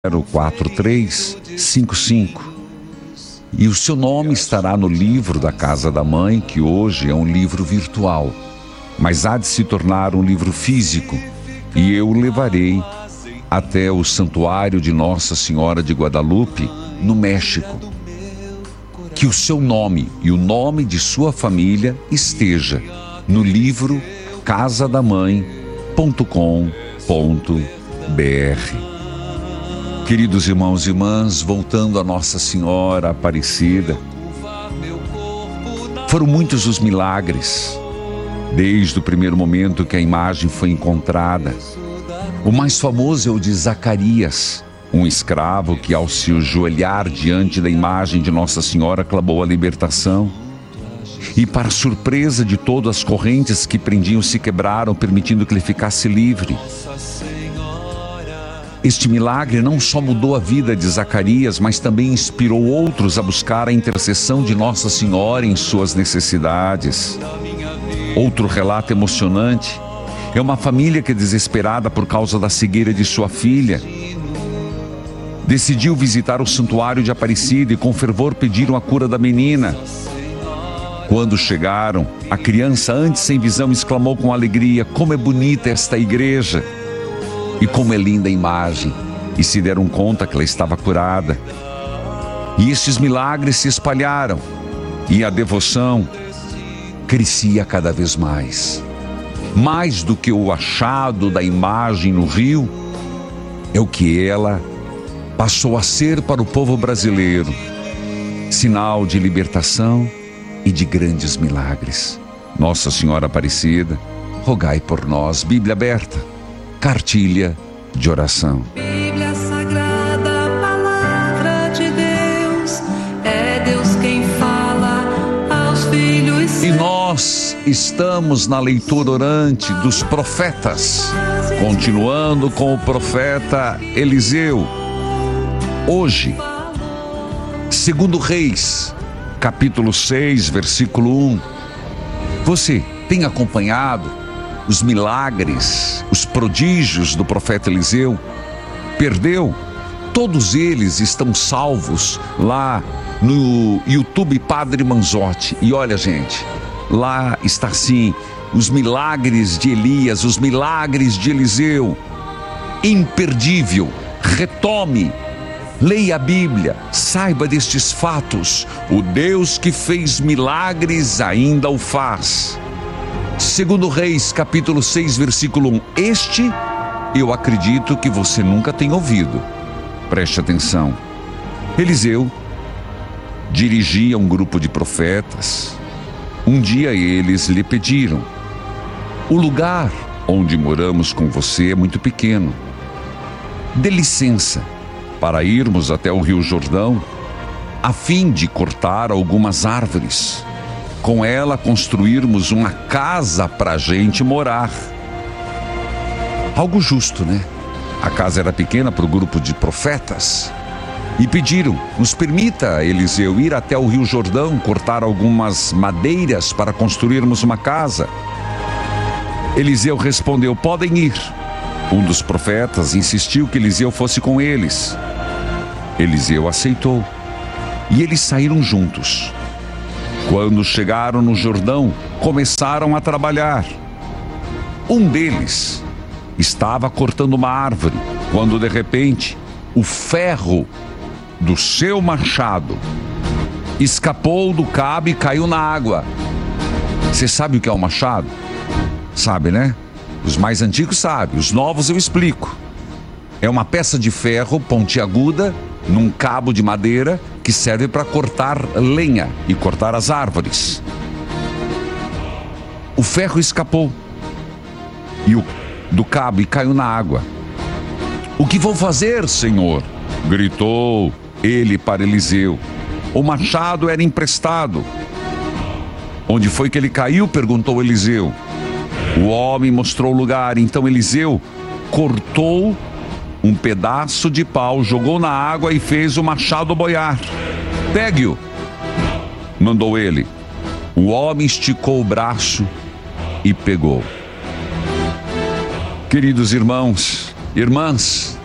04355. E o seu nome estará no livro da Casa da Mãe, que hoje é um livro virtual, mas há de se tornar um livro físico, e eu o levarei até o santuário de Nossa Senhora de Guadalupe, no México. Que o seu nome e o nome de sua família esteja no livro casadamãe.com.br. Queridos irmãos e irmãs, voltando a Nossa Senhora Aparecida, foram muitos os milagres, desde o primeiro momento que a imagem foi encontrada. O mais famoso é o de Zacarias, um escravo que, ao se ajoelhar diante da imagem de Nossa Senhora, clamou a libertação. E, para surpresa de todos, as correntes que prendiam se quebraram, permitindo que ele ficasse livre. Este milagre não só mudou a vida de Zacarias, mas também inspirou outros a buscar a intercessão de Nossa Senhora em suas necessidades. Outro relato emocionante é uma família que, desesperada por causa da cegueira de sua filha, decidiu visitar o santuário de Aparecida e com fervor pediram a cura da menina. Quando chegaram, a criança, antes sem visão, exclamou com alegria: "Como é bonita esta igreja! E como é linda a imagem!" E se deram conta que ela estava curada. E estes milagres se espalharam, e a devoção crescia cada vez mais. Mais do que o achado da imagem no rio, é o que ela passou a ser para o povo brasileiro, sinal de libertação e de grandes milagres. Nossa Senhora Aparecida, rogai por nós. Bíblia aberta, cartilha de oração. Bíblia Sagrada, palavra de Deus, é Deus quem fala aos filhos seus. E nós estamos na leitura orante dos profetas, continuando com o profeta Eliseu. Hoje, 2 Reis, capítulo 6, versículo 1. Você tem acompanhado os milagres, os prodígios do profeta Eliseu? Perdeu? Todos eles estão salvos lá no YouTube Padre Manzotti. E olha, gente, lá está assim, os milagres de Elias, os milagres de Eliseu. Imperdível. Retome, leia a Bíblia, saiba destes fatos. O Deus que fez milagres ainda o faz. 2 Reis, capítulo 6, versículo 1. Este eu acredito que você nunca tem ouvido. Preste atenção. Eliseu dirigia um grupo de profetas. Um dia eles lhe pediram: "O lugar onde moramos com você é muito pequeno. Dê licença para irmos até o Rio Jordão, a fim de cortar algumas árvores. Com ela construirmos uma casa para a gente morar." Algo justo, né? A casa era pequena para o grupo de profetas. E pediram: "Nos permita, Eliseu, ir até o Rio Jordão, cortar algumas madeiras para construirmos uma casa." Eliseu respondeu: "Podem ir." Um dos profetas insistiu que Eliseu fosse com eles. Eliseu aceitou. E eles saíram juntos. Quando chegaram no Jordão, começaram a trabalhar. Um deles estava cortando uma árvore, quando de repente o ferro do seu machado escapou do cabo e caiu na água. Você sabe o que é um machado? Sabe, né? Os mais antigos sabem, os novos eu explico. É uma peça de ferro pontiaguda num cabo de madeira que serve para cortar lenha e cortar as árvores. O ferro escapou do cabo e caiu na água. "O que vou fazer, Senhor?" gritou ele para Eliseu. "O machado era emprestado." "Onde foi que ele caiu?" perguntou Eliseu. O homem mostrou o lugar. Então Eliseu cortou um pedaço de pau, jogou na água e fez o machado boiar. "Pegue-o", mandou ele. O homem esticou o braço e pegou. Queridos irmãos, irmãs,